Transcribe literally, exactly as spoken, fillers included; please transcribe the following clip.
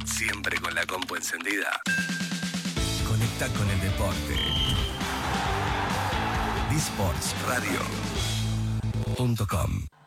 Siempre con la compu encendida. Conecta con el deporte. disports radio punto com